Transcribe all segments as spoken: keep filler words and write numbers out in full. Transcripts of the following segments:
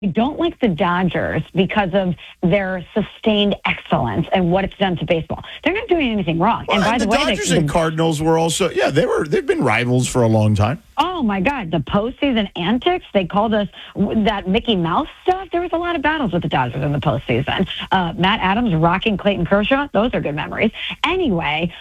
I don't like the Dodgers because of their sustained excellence and what it's done to baseball. They're not doing anything wrong. Well, and by and the, the way, Dodgers they, and the, Cardinals were also, yeah, they were, they've been rivals for a long time. oh my God, the postseason antics, they called us that Mickey Mouse stuff. There was a lot of battles with the Dodgers in the postseason. Uh, Matt Adams rocking Clayton Kershaw, those are good memories. Anyway,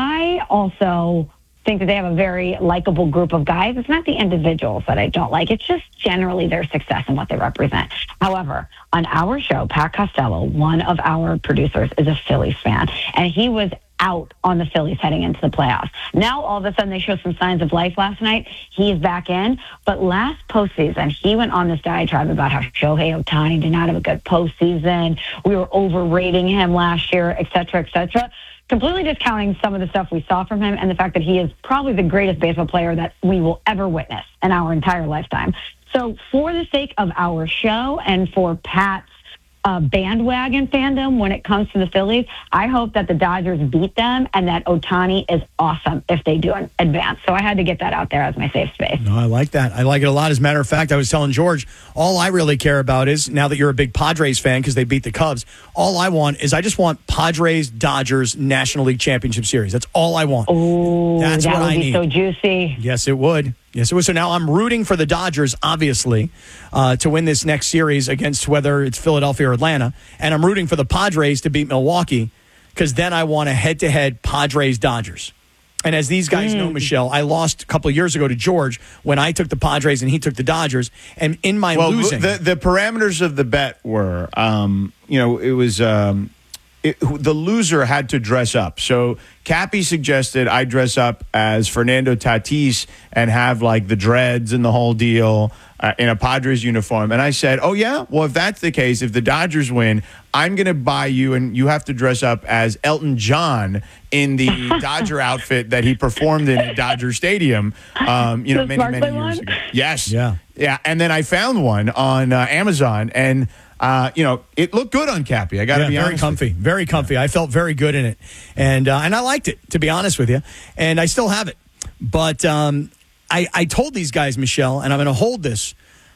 I also think that they have a very likable group of guys. It's not the individuals that I don't like. It's just generally their success and what they represent. However, on our show, Pat Costello, one of our producers, is a Phillies fan, and he was out on the Phillies heading into the playoffs. Now, all of a sudden, they show some signs of life last night. He's back in. But last postseason, he went on this diatribe about how Shohei Ohtani did not have a good postseason. We were overrating him last year, et cetera, et cetera. Completely discounting some of the stuff we saw from him and the fact that he is probably the greatest baseball player that we will ever witness in our entire lifetime. So for the sake of our show and for Pat's uh, bandwagon fandom when it comes to the Phillies, I hope that the Dodgers beat them and that Ohtani is awesome if they do advance. So I had to get that out there as my safe space. No, I like that. I like it a lot. As a matter of fact, I was telling George, all I really care about is, now that you're a big Padres fan because they beat the Cubs, all I want is I just want Padres Dodgers National League Championship Series. That's all I want. Oh, That's that what would I be need. so juicy. Yes, it would. Yes, it would. So now I'm rooting for the Dodgers, obviously, uh, to win this next series against whether it's Philadelphia or Atlanta. And I'm rooting for the Padres to beat Milwaukee because then I want a head-to-head Padres-Dodgers. And as these guys mm. know, Michelle, I lost a couple of years ago to George when I took the Padres and he took the Dodgers. And in my well, losing... The, the parameters of the bet were, um, you know, it was... Um, It, the loser had to dress up. So Cappy suggested I dress up as Fernando Tatis and have like the dreads and the whole deal uh, in a Padres uniform. And I said, oh, yeah? Well, if that's the case, if the Dodgers win, I'm going to buy you and you have to dress up as Elton John in the Dodger outfit that he performed in at Dodger Stadium, um, you know, the many, many years one? ago. Yes. Yeah. Yeah. And then I found one on uh, Amazon and Uh, you know, it looked good on Cappy. I got to yeah, be very honest. comfy, very comfy. I felt very good in it, and uh, and I liked it, to be honest with you. And I still have it. But um, I I told these guys, Michelle, and I'm going to hold this.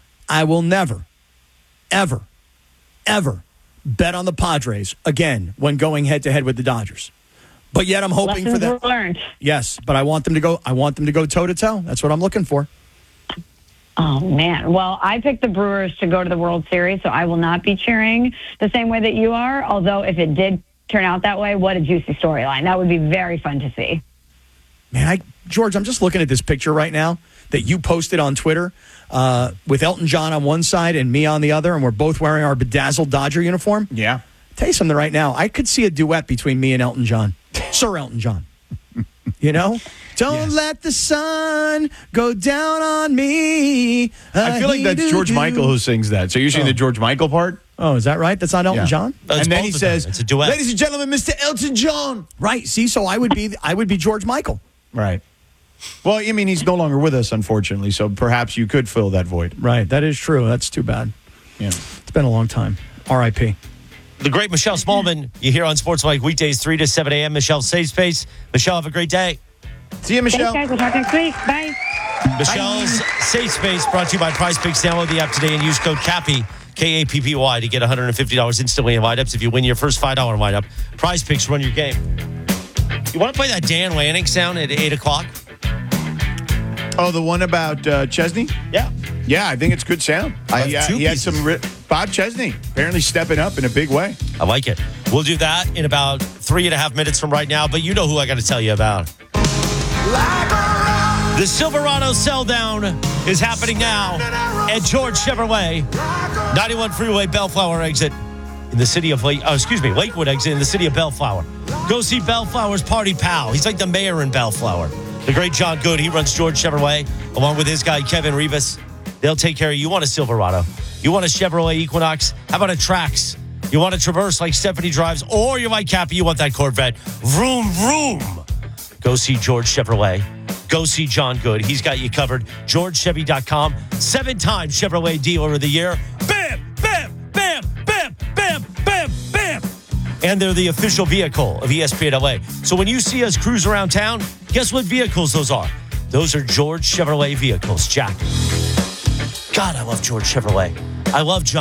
I will never, ever, ever bet on the Padres again when going head to head with the Dodgers. But yet I'm hoping Lessons for that. learned. Yes, but I want them to go. I want them to go toe to toe. That's what I'm looking for. Oh, man. Well, I picked the Brewers to go to the World Series, so I will not be cheering the same way that you are. Although if it did turn out that way, what a juicy storyline. That would be very fun to see. Man, I, George, I'm just looking at this picture right now that you posted on Twitter uh, with Elton John on one side and me on the other, and we're both wearing our bedazzled Dodger uniform. Yeah. Tell you something right now. I could see a duet between me and Elton John. Sir Elton John. You know? Don't yes. let the sun go down on me. I feel like that's George Michael who sings that. So you're singing oh. the George Michael part? Oh, is that right? That's not Elton yeah. John? No, and then he says, it's a duet. Ladies and gentlemen, Mister Elton John. Right. See, so I would be I would be George Michael. Right. Well, I mean, he's no longer with us, unfortunately, so perhaps you could fill that void. Right. That is true. That's too bad. Yeah. It's been a long time. R I P The great Michelle Smallman, you hear on Sports Mike weekdays three to seven a.m. Michelle's Safe Space. Michelle, have a great day. See you, Michelle. Thanks, guys. We'll talk next week. Bye. Michelle's Bye. Safe Space brought to you by Prize Picks. Download the app today and use code CAPPY, K A P P Y, to get one hundred fifty dollars instantly in wind-ups if you win your first five dollars wind-up. Prize Picks, run your game. You want to play that Dan Lanning sound at eight o'clock? Oh, the one about uh, Chesney? Yeah. Yeah, I think it's good sound. I, yeah, he had some... Ri- Bob Chesney apparently stepping up in a big way. I like it. We'll do that in about three and a half minutes from right now, but you know who I got to tell you about. The Silverado sell down is happening now at George Chevrolet, ninety-one Freeway, Bellflower exit in the city of Lake, oh, excuse me, Lakewood exit in the city of Bellflower. Go see Bellflower's Party Pal. He's like the mayor in Bellflower. The great John Good, he runs George Chevrolet along with his guy Kevin Rivas. They'll take care of you. You want a Silverado, you want a Chevrolet Equinox, how about a Trax? You want a Traverse like Stephanie drives, or you might Cappy, you want that Corvette. Vroom, vroom. Go see George Chevrolet. Go see John Good. He's got you covered. George Chevy dot com. Seven-time Chevrolet Dealer of the Year. Bam, bam, bam, bam, bam, bam, bam. And they're the official vehicle of E S P N L A. So when you see us cruise around town, guess what vehicles those are? Those are George Chevrolet vehicles, Jack. God, I love George Chevrolet. I love John.